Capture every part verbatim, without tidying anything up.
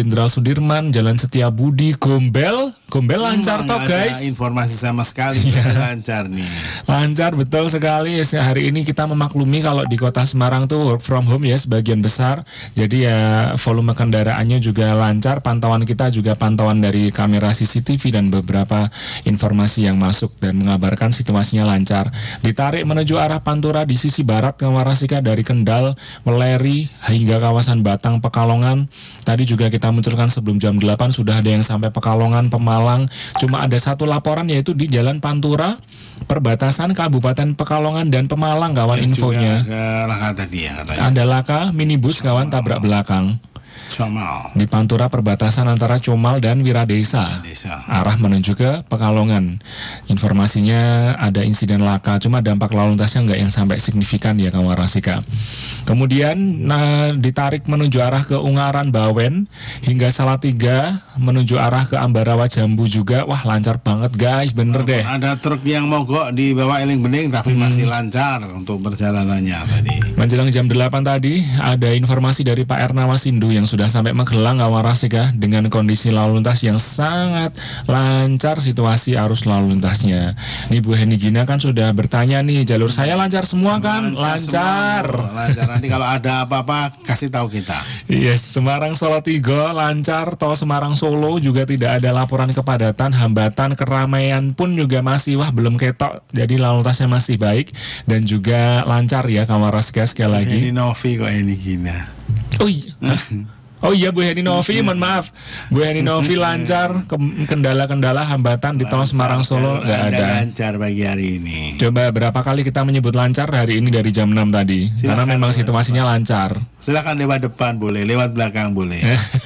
Jenderal Sudirman, Jalan Setiabudi, Gombel, Gombel lancar toh guys. Informasi sama sekali ya. Lancar nih. Lancar betul sekali. Hari ini kita memaklumi kalau di Kota Semarang tuh work from home ya sebagian besar. Jadi ya volume kendaraannya juga lancar. Pantauan kita juga pantauan dari kamera C C T V dan beberapa informasi yang masuk dan mengabarkan situasinya lancar. Ditarik menuju arah Pantura di sisi barat Kawarasika dari Kendal, Weleri hingga kawasan Batang, Pekalongan. Tadi juga kita munculkan sebelum jam delapan sudah ada yang sampai Pekalongan, Pemalang. Cuma ada satu laporan yaitu di Jalan Pantura, perbatasan Kabupaten Pekalongan dan Pemalang kawan ya, infonya. Ada laka tadi ya katanya. Ada laka minibus kawan tabrak belakang. Comal. Di Pantura perbatasan antara Comal dan Wiradesa, Desa. Arah menuju ke Pekalongan. Informasinya ada insiden laka, cuma dampak lalu lintasnya nggak yang sampai signifikan ya kawan Rasika. Kemudian nah, ditarik menuju arah ke Ungaran, Bawen hingga Salatiga menuju arah ke Ambarawa, Jambu juga. Wah lancar banget guys, bener oh, deh. Ada truk yang mogok di bawah Eling Bening tapi hmm. masih lancar untuk perjalanannya tadi. Menjelang jam delapan tadi ada informasi dari Pak Erna Wasindu yang sudah sudah sampai Magelang Kawarasika dengan kondisi lalu lintas yang sangat lancar situasi arus lalu lintasnya. Nih Bu Heni Gina kan sudah bertanya nih, jalur saya lancar semua kan? Lancar. Lancar. lancar. Nanti kalau ada apa-apa kasih tahu kita. Yes, Semarang Salatiga lancar, tol Semarang Solo juga tidak ada laporan kepadatan, hambatan, keramaian pun juga masih wah belum ketok. Jadi lalu lintasnya masih baik dan juga lancar ya Kawarasika sekali lagi. Ini Novi kok ini Gina. Oh iya. Oh iya Bu Heni Novi, mohon maaf Bu Heni Novi lancar, kendala-kendala hambatan di tol Semarang Solo nggak ada. Lancar pagi hari ini. Coba berapa kali kita menyebut lancar hari ini dari jam enam tadi. Silakan karena memang situasinya depan. Lancar. Silakan lewat depan boleh, lewat belakang boleh.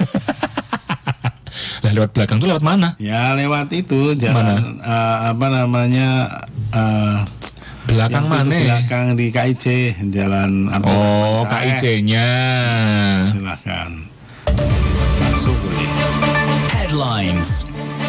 Lah lewat belakang tuh lewat mana? Ya lewat itu jalan uh, apa namanya uh, belakang mana? Belakang di K I C, jalan apa? Oh, K I C-nya. Silakan. Masuk boleh. Headlines.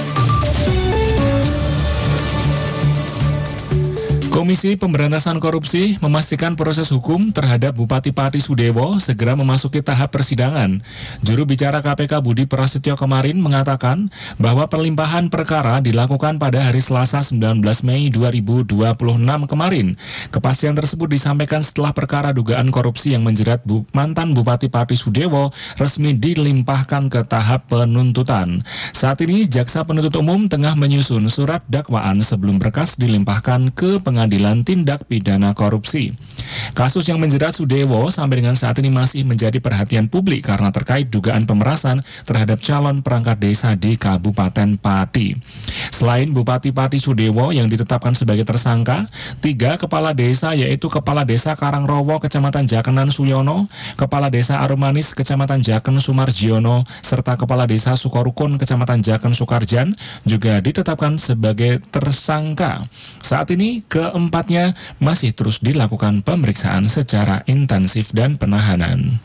Komisi Pemberantasan Korupsi memastikan proses hukum terhadap Bupati Pati Sudewo segera memasuki tahap persidangan. Juru bicara K P K Budi Prasetyo kemarin mengatakan bahwa perlimpahan perkara dilakukan pada hari Selasa sembilan belas Mei dua ribu dua puluh enam kemarin. Kepastian tersebut disampaikan setelah perkara dugaan korupsi yang menjerat bu- mantan Bupati Pati Sudewo resmi dilimpahkan ke tahap penuntutan. Saat ini Jaksa Penuntut Umum tengah menyusun surat dakwaan sebelum berkas dilimpahkan ke pengadilan Pengadilan Tindak Pidana Korupsi. Kasus yang menjerat Sudewo sampai dengan saat ini masih menjadi perhatian publik karena terkait dugaan pemerasan terhadap calon perangkat desa di Kabupaten Pati. Selain Bupati Pati Sudewo yang ditetapkan sebagai tersangka, tiga kepala desa yaitu Kepala Desa Karangrowo Kecamatan Jakenan Suyono, Kepala Desa Arumanis Kecamatan Jaken Sumarjiono, serta Kepala Desa Sukorukun Kecamatan Jaken Sukarjan juga ditetapkan sebagai tersangka. Saat ini keempatnya masih terus dilakukan pemeriksaan secara intensif dan penahanan.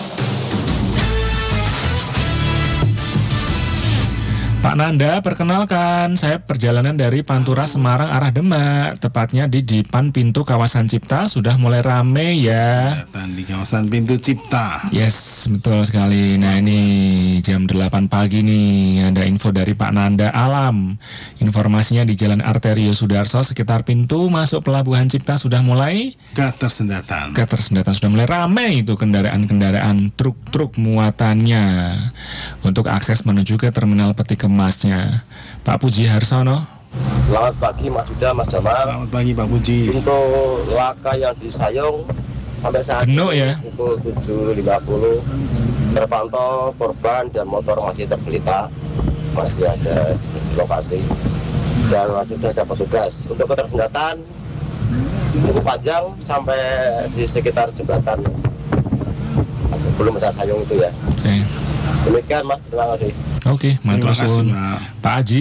Pak Nanda, perkenalkan, saya perjalanan dari Pantura Semarang arah Demak, tepatnya di depan pintu kawasan Cipta, sudah mulai rame ya. Di kawasan pintu Cipta. Yes, betul sekali. Nah ini jam delapan pagi nih, ada info dari Pak Nanda Alam. Informasinya di Jalan Arterio Sudarso, sekitar pintu masuk Pelabuhan Cipta sudah mulai ketersendatan. Ketersendatan, sudah mulai rame itu kendaraan-kendaraan, truk-truk muatannya untuk akses menuju ke Terminal Peti Kemasnya. Pak Puji Harsono. Selamat pagi Mas Yuda, Mas Jamal. Selamat pagi Pak Puji. Untuk laka yang di Sayung sampai saat Genuk, ini ya? pukul tujuh lima puluh terpantau korban dan motor masih tergeletak, masih ada di lokasi dan sudah ada petugas. Untuk ketersendatan cukup panjang sampai di sekitar jembatan sebelum besar Sayung itu ya. Okay. Demikian Mas, terima kasih. Oke, okay, terima kasih Pak Haji.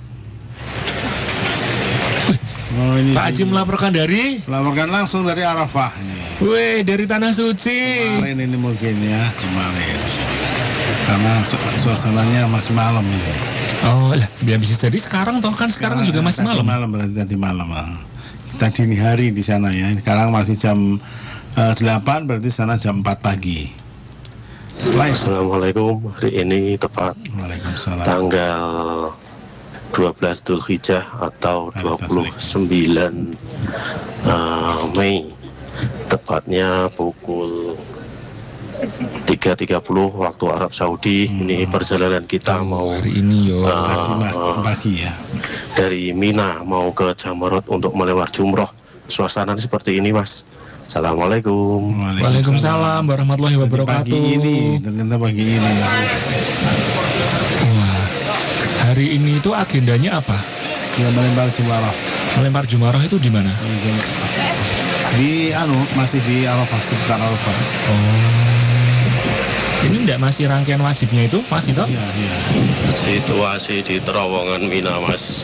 Oh, ini Pak Haji melaporkan dari? Melaporkan langsung dari Arafah ini. Wih, dari Tanah Suci. Kemarin ini mungkin ya, kemarin. Karena su- suasananya masih malam ini. Oh, lah, biar bisa jadi sekarang toh kan sekarang, sekarang juga masih malam. Malam berarti tadi malam. Kita dini hari di sana ya. Sekarang masih jam uh, delapan, berarti sana jam empat pagi. Assalamualaikum. Hari ini tepat tanggal dua belas Dzulhijjah atau dua puluh sembilan uh, Mei, tepatnya pukul tiga tiga puluh waktu Arab Saudi. Hmm. Ini perjalanan kita mau hari ini yo uh, pagi ya dari Mina mau ke Jamarat untuk melewat jumroh. Suasana seperti ini, Mas. Assalamualaikum. Waalaikumsalam warahmatullahi wabarakatuh. Pagi ini, ternyata pagi ini. Wah, hari ini itu agendanya apa? Ya, melempar jumarah. Melempar jumarah itu di mana? Di anu masih di Arafah, sekitar Arafah. Oh. Ini enggak masih rangkaian wajibnya itu, Mas itu? Iya, iya. Situasi di terowongan Mina, Mas.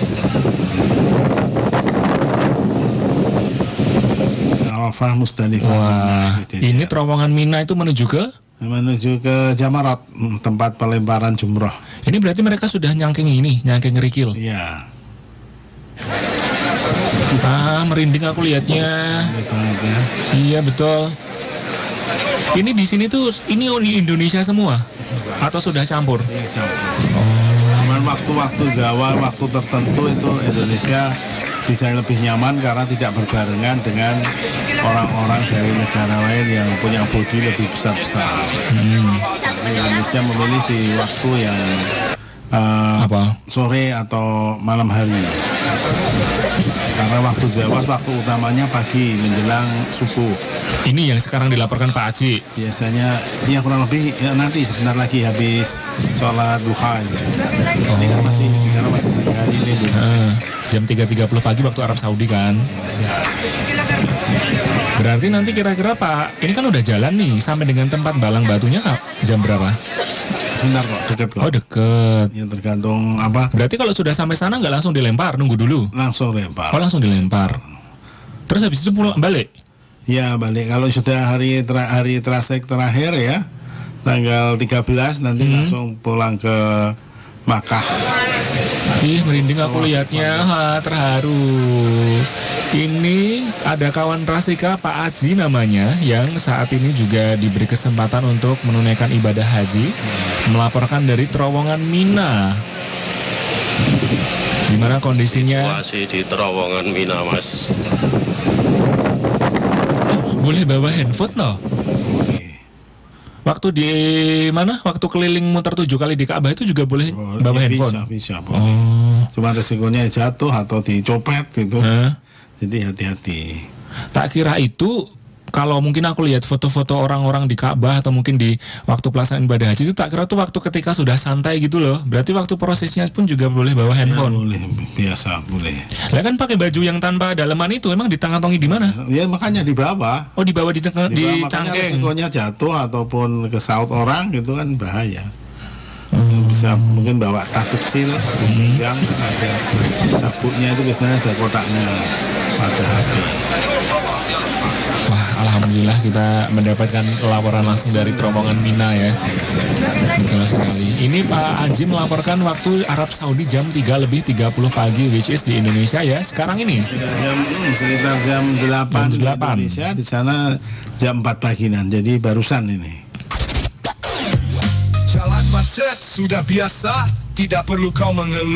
Arafah, Musdalifah. Wah, Mina, ini terowongan Mina itu menuju ke? Menuju ke Jamarat, tempat pelemparan jumroh. Ini berarti mereka sudah nyangking ini, nyangking rikil. Iya. Ah, merinding aku lihatnya. Banget ya. Iya betul. Ini di sini tuh, ini Indonesia semua atau sudah campur? Iya, campur. Oh. Cuman waktu-waktu Jawa, waktu tertentu itu Indonesia bisa lebih nyaman karena tidak berbarengan dengan orang-orang dari negara lain yang punya bodi lebih besar-besar. Hmm. Indonesia memilih di waktu yang uh, apa? Sore atau malam hari. Karena waktu Jawa waktu utamanya pagi menjelang subuh. Ini yang sekarang dilaporkan Pak Haji. Biasanya ya kurang lebih ya, nanti sebentar lagi habis sholat duha. Ya. Oh. Ini kan masih di sana masih hari ini. Uh, jam tiga tiga puluh pagi waktu Arab Saudi kan. Ya. Berarti nanti kira-kira Pak, ini kan udah jalan nih sampai dengan tempat Balang Batunya kak, jam berapa? Sebentar kok, deket kok. Oh deket. Ya tergantung apa. Berarti kalau sudah sampai sana nggak langsung dilempar, nunggu dulu? Langsung lempar. Oh langsung dilempar. Terus habis itu pulang balik? Ya balik. Kalau sudah hari ter- hari trasek terakhir ya, tanggal tiga belas nanti hmm. langsung pulang ke Makkah. Ih merinding aku lihatnya, ha, terharu. Ini ada kawan Rasika Pak Haji namanya yang saat ini juga diberi kesempatan untuk menunaikan ibadah haji, melaporkan dari terowongan Mina. Gimana kondisinya? Situasi di terowongan Mina, Mas. Boleh bawa handphone loh. Waktu di mana? Waktu keliling muter tujuh kali di Ka'bah itu juga boleh oh, bawa ya, handphone? Bisa, bisa boleh. Oh. Cuma resikonya jatuh atau dicopet gitu. Huh? Jadi hati-hati. Tak kira itu kalau mungkin aku lihat foto-foto orang-orang di Ka'bah atau mungkin di waktu pelaksanaan ibadah haji itu tak kira tuh waktu ketika sudah santai gitu loh. Berarti waktu prosesnya pun juga boleh bawa handphone. Ya, boleh, biasa boleh. Lah kan pakai baju yang tanpa daleman itu emang ditangantongi di mana? Ya makanya di bawah. Oh di bawah di, ceng- di makanya cangkeng. resikonya jatuh ataupun kesaut orang gitu kan bahaya. Hmm. Bisa mungkin bawa tas kecil, hmm. yang ada sabuknya itu biasanya ada kotaknya pada H P. Wah, alhamdulillah kita mendapatkan laporan langsung dari terowongan Mina ya. Betul sekali. Ini Pak Haji melaporkan waktu Arab Saudi jam tiga lebih tiga puluh pagi, which is di Indonesia ya. Sekarang ini. Jam hmm, sekitar jam delapan di Indonesia, di sana jam empat pagian. Jadi barusan ini. Jalan macet sudah biasa, tidak perlu kau mengeluh.